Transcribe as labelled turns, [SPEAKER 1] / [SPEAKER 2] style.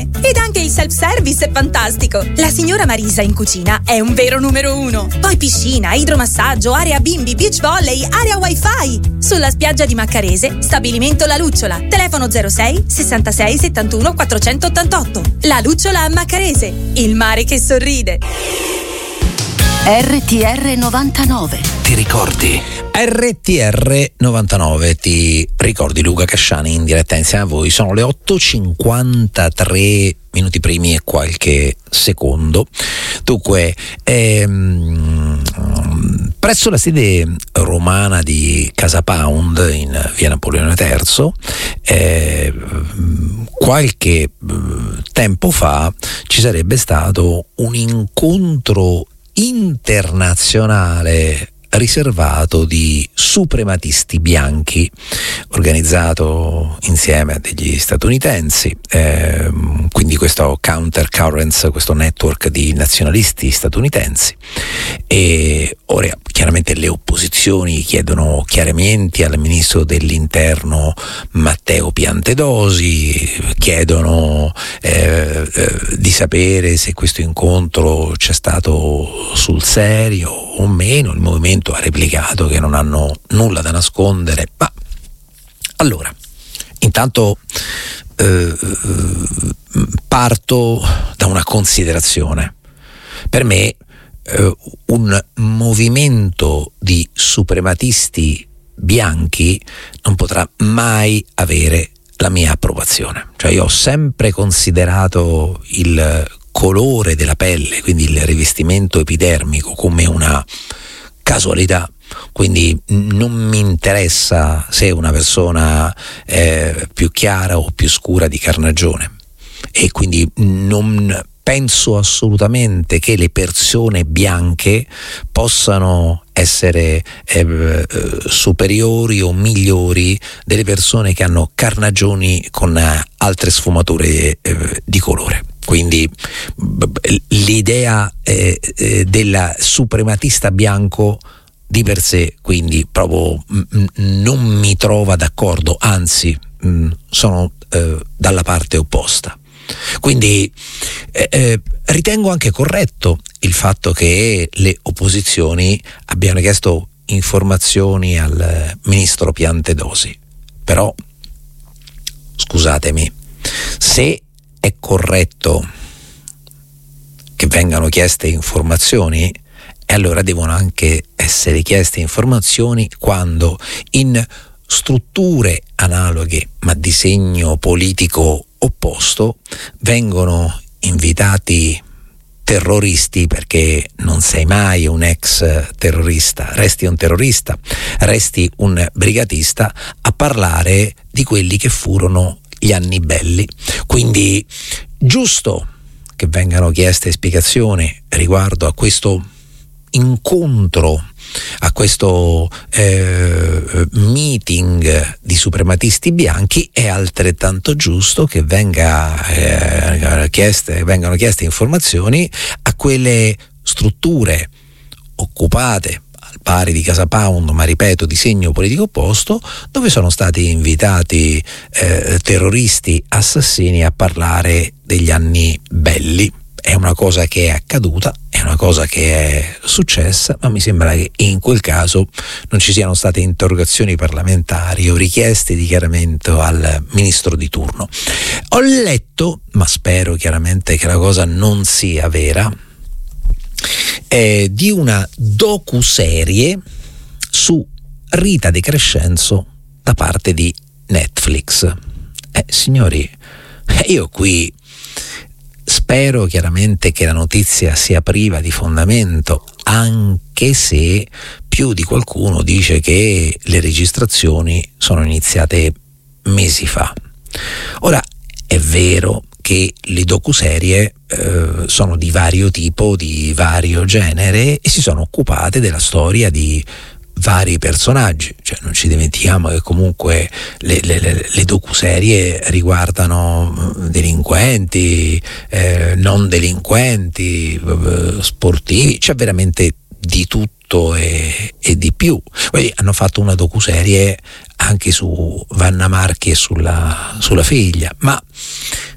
[SPEAKER 1] bene! Ed anche il self-service è fantastico! La signora Marisa in cucina è un vero numero uno! Poi piscina, idromassaggio, area bimbi, beach volley, area wifi! Sulla spiaggia di Maccarese, stabilimento La Lucciola, telefono 06 66 71 488. La Lucciola a Maccarese, il mare che sorride.
[SPEAKER 2] RTR 99.
[SPEAKER 3] Ti ricordi? RTR 99, ti ricordi? Luca Casciani in diretta insieme a voi. Sono le 8:53 minuti primi e qualche secondo. Dunque, presso la sede romana di Casa Pound in via Napoleone III, qualche tempo fa ci sarebbe stato un incontro internazionale riservato di suprematisti bianchi, organizzato insieme a degli statunitensi, quindi questo Counter Currents, questo network di nazionalisti statunitensi. E ora chiaramente le opposizioni chiedono chiarimenti al ministro dell'interno Matteo Piantedosi, chiedono di sapere se questo incontro c'è stato sul serio o meno. Il movimento ha replicato che non hanno nulla da nascondere, ma allora intanto parto da una considerazione. Per me un movimento di suprematisti bianchi non potrà mai avere la mia approvazione. Cioè, io ho sempre considerato il colore della pelle, quindi il rivestimento epidermico, come una casualità, quindi non mi interessa se una persona è più chiara o più scura di carnagione, e quindi non penso assolutamente che le persone bianche possano essere superiori o migliori delle persone che hanno carnagioni con altre sfumature di colore. Quindi l'idea del suprematista bianco di per sé, quindi proprio non mi trova d'accordo, anzi sono dalla parte opposta. Quindi ritengo anche corretto il fatto che le opposizioni abbiano chiesto informazioni al ministro Piantedosi, però scusatemi, se è corretto che vengano chieste informazioni, e allora devono anche essere chieste informazioni quando in strutture analoghe ma di segno politico opposto vengono invitati terroristi, perché non sei mai un ex terrorista, resti un terrorista, resti un brigatista, a parlare di quelli che furono gli anni belli. Quindi giusto che vengano chieste spiegazioni riguardo a questo incontro, a questo meeting di suprematisti bianchi. È altrettanto giusto che vengano chieste informazioni a quelle strutture occupate al pari di Casa Pound, ma ripeto di segno politico opposto, dove sono stati invitati terroristi assassini a parlare degli anni belli. È una cosa che è accaduta, è una cosa che è successa, ma mi sembra che in quel caso non ci siano state interrogazioni parlamentari o richieste di chiarimento al ministro di turno. Ho letto, ma spero chiaramente che la cosa non sia vera, di una docuserie su Rita De Crescenzo da parte di Netflix. Signori, io qui spero chiaramente che la notizia sia priva di fondamento, anche se più di qualcuno dice che le registrazioni sono iniziate mesi fa. Ora, è vero che le docuserie sono di vario tipo, di vario genere, e si sono occupate della storia di vari personaggi. Cioè, non ci dimentichiamo che comunque le docuserie riguardano delinquenti, non delinquenti, sportivi, c'è veramente di tutto e di più. Quindi hanno fatto una docuserie anche su Vanna Marchi e sulla figlia, ma